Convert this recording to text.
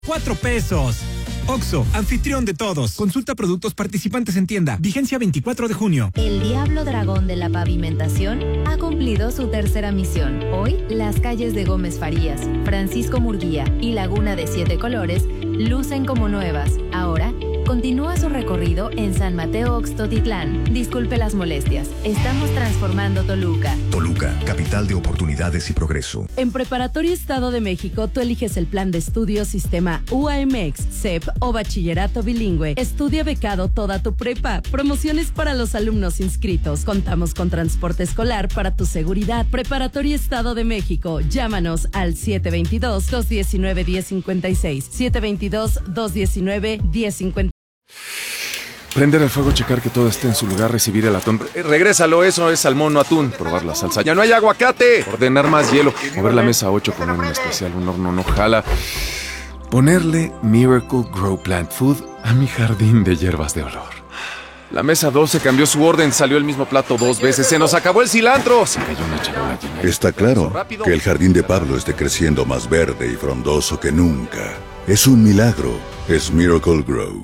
4 pesos. Oxxo, anfitrión de todos. Consulta productos participantes en tienda. Vigencia 24 de junio. El Diablo Dragón de la Pavimentación ha cumplido su tercera misión. Hoy, las calles de Gómez Farías, Francisco Murguía y Laguna de 7 Colores lucen como nuevas. Ahora, continúa su recorrido en San Mateo Oxtotitlán. Disculpe las molestias. Estamos transformando Toluca. Toluca, capital de oportunidades y progreso. En Preparatoria Estado de México, tú eliges el plan de estudio sistema UAMX, CEP o bachillerato bilingüe. Estudia becado toda tu prepa. Promociones para los alumnos inscritos. Contamos con transporte escolar para tu seguridad. Preparatoria Estado de México. Llámanos al 722-219-1056. 722-219-1056. Prender el fuego, checar que todo esté en su lugar, recibir el atún. Regrésalo, eso es salmón, no atún. Probar la salsa. ¡Ya no hay aguacate! Ordenar más hielo. Mover la mesa 8, poner un especial, un horno no jala. Ponerle Miracle Grow Plant Food a mi jardín de hierbas de olor. La mesa 12 cambió su orden, salió el mismo plato 2 veces. ¡Se nos acabó el cilantro! Se cayó una charola llena. Está claro que el jardín de Pablo esté creciendo más verde y frondoso que nunca. Es un milagro. Es Miracle Grow.